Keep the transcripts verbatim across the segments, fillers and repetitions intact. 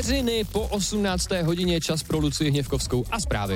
vteřiny po osmnácté hodině, čas pro Lucii Hněvkovskou a zprávy.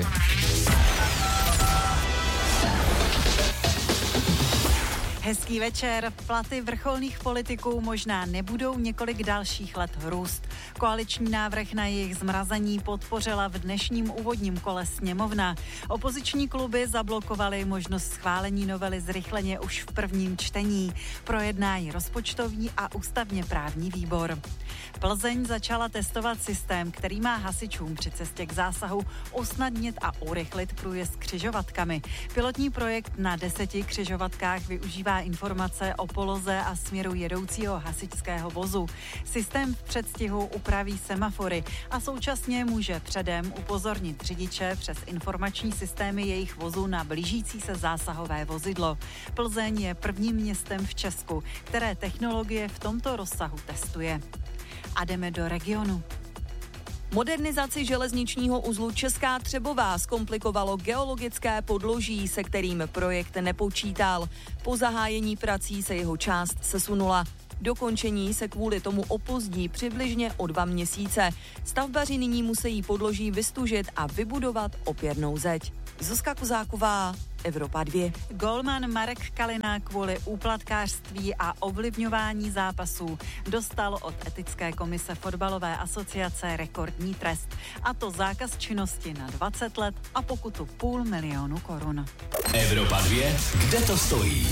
Hezký večer. Platy vrcholných politiků možná nebudou několik dalších let růst. Koaliční návrh na jejich zmrazení podpořila v dnešním úvodním kole sněmovna. Opoziční kluby zablokovaly možnost schválení novely zrychleně už v prvním čtení. Projedná ji rozpočtový a ústavně právní výbor. Plzeň začala testovat systém, který má hasičům při cestě k zásahu usnadnit a urychlit průjezd křižovatkami. Pilotní projekt na deseti křižovatkách využívá informace o poloze a směru jedoucího hasičského vozu. Systém v předstihu upraví semafory a současně může předem upozornit řidiče přes informační systémy jejich vozů na blížící se zásahové vozidlo. Plzeň je prvním městem v Česku, které technologie v tomto rozsahu testuje. A jdeme do regionu. Modernizaci železničního uzlu Česká Třebová zkomplikovalo geologické podloží, se kterým projekt nepočítal. Po zahájení prací se jeho část sesunula. Dokončení se kvůli tomu opozdí přibližně o dva měsíce. Stavbaři nyní musí podloží vystužit a vybudovat opěrnou zeď. Zuzka Kozáková, Evropa dva. Golman Marek Kalina kvůli úplatkářství a ovlivňování zápasů dostal od etické komise fotbalové asociace rekordní trest. A to zákaz činnosti na dvacet let a pokutu půl milionu korun. Evropa dva, kde to stojí?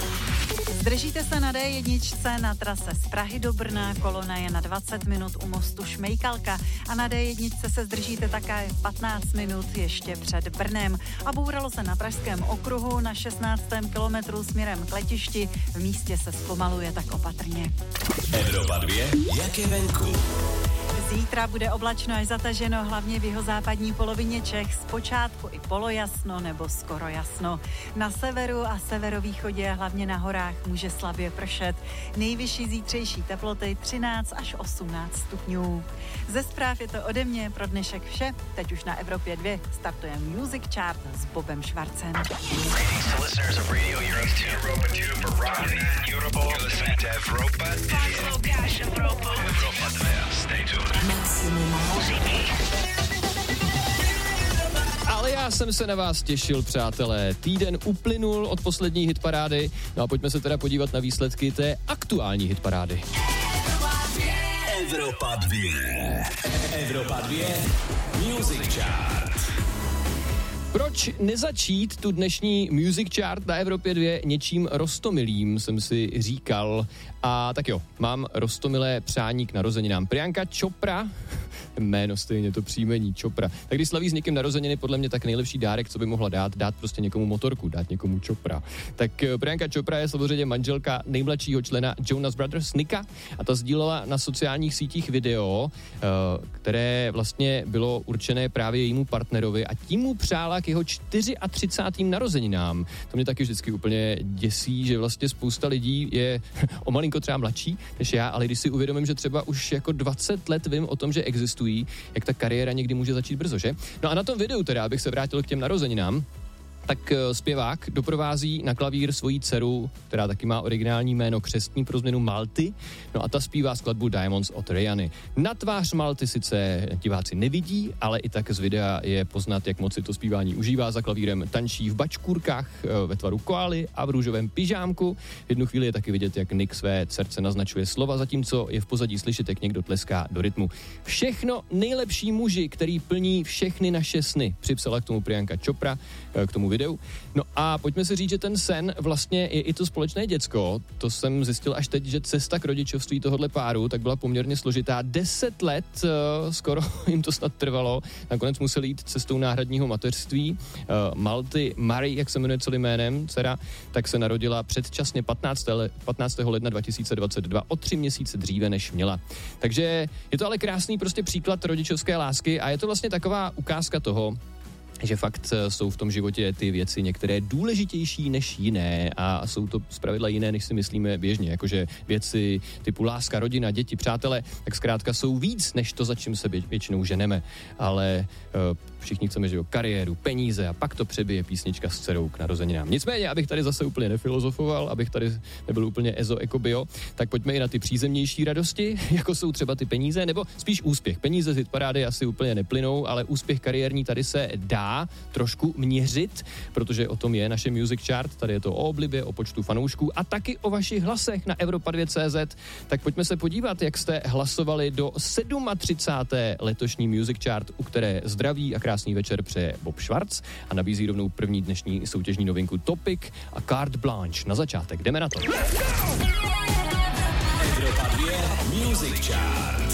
Zdržíte se na dé jedna na trase z Prahy do Brna, kolona je na dvacet minut u mostu Šmejkalka a na dé jedna se zdržíte také patnáct minut ještě před Brnem. A bouralo se na Pražském okruhu na šestnáctém kilometru směrem k letišti, v místě se zpomaluje, tak opatrně. Evropa dva, jak je venku? Zítra bude oblačno až zataženo, hlavně v jihozápadní polovině Čech, zpočátku i polojasno nebo skoro jasno. Na severu a severovýchodě, hlavně na horách, může slabě pršet. Nejvyšší zítřejší teploty třináct až osmnáct stupňů. Ze zpráv je to ode mě pro dnešek vše. Teď už na Evropě dva startuje Music Chart s Bobem Švarcem. Ale já jsem se na vás těšil, přátelé. Týden uplynul od poslední hitparády. No a pojďme se teda podívat na výsledky té aktuální hitparády. Evropa dva. Evropa dva. Music Chart. Proč nezačít tu dnešní Music Chart na Evropě dva něčím roztomilým, jsem si říkal. A tak jo, mám roztomilé přání k narozeninám. Priyanka Chopra, jméno stejně, to příjmení Chopra. Tak když slaví s někým narozeniny, podle mě tak nejlepší dárek, co by mohla dát, dát prostě někomu motorku, dát někomu Chopra. Tak Priyanka Chopra je samozřejmě manželka nejmladšího člena Jonas Brothers Nicka a ta sdílela na sociálních sítích video, které vlastně bylo určené právě jejímu partnerovi a tím mu přála k jeho třicátým čtvrtým narozeninám. To mě taky vždycky úplně děsí, že vlastně spousta lidí je o malinko třeba mladší než já, ale když si uvědomím, že třeba už jako dvacet let vím o tom, že existují, jak ta kariéra někdy může začít brzo, že? No a na tom videu teda, abych se vrátil k těm narozeninám, tak zpěvák doprovází na klavír svoji dceru, která taky má originální jméno křestní pro změnu Malty, no a ta zpívá skladbu Diamonds od Rihanny. Na tvář Malty sice diváci nevidí, ale i tak z videa je poznat, jak moc si to zpívání užívá. Za klavírem tančí v bačkůrkách ve tvaru koaly a v růžovém pyžámku. V jednu chvíli je taky vidět, jak Nick své dcerce naznačuje slova, zatímco je v pozadí slyšet, jak někdo tleská do rytmu. Všechno nejlepší muži, který plní všechny naše sny, připsala k tomu Priyanka Chopra, k tomu videu. No a pojďme si říct, že ten sen vlastně je i to společné děcko. To jsem zjistil až teď, že cesta k rodičovství tohohle páru tak byla poměrně složitá. Deset let, uh, skoro jim to snad trvalo. Nakonec museli jít cestou náhradního mateřství. Uh, Malty Marie, jak se jmenuje celým jménem, dcera, tak se narodila předčasně patnáctého ledna dva tisíce dvacet dva, o tři měsíce dříve, než měla. Takže je to ale krásný prostě příklad rodičovské lásky a je to vlastně taková ukázka toho, že fakt jsou v tom životě ty věci některé důležitější než jiné a jsou to zpravidla jiné, než si myslíme běžně, jakože věci typu láska, rodina, děti, přátelé, tak zkrátka jsou víc, než to, za čím se většinou ženeme, ale uh, všichni chceme, že jo, kariéru, peníze a pak to přebije písnička s dcerou k narozeninám. Nicméně, abych tady zase úplně nefilozofoval, abych tady nebyl úplně ezo, eko, bio, tak pojďme i na ty přízemnější radosti, jako jsou třeba ty peníze, nebo spíš úspěch. Peníze z hitparády asi úplně neplynou, ale úspěch kariérní tady se dá trošku měřit, protože o tom je naše Music Chart, tady je to o oblibě, o počtu fanoušků a taky o vašich hlasech na Evropa dva tečka cé zet. Tak pojďme se podívat, jak jste hlasovali do třicáté sedmé letošní Music Chart, u které zdraví a krásný večer přeje Bob Schwarz a nabízí rovnou první dnešní soutěžní novinku Topic a Carte Blanche. Na začátek jdeme na to. Evropa dva Music Chart.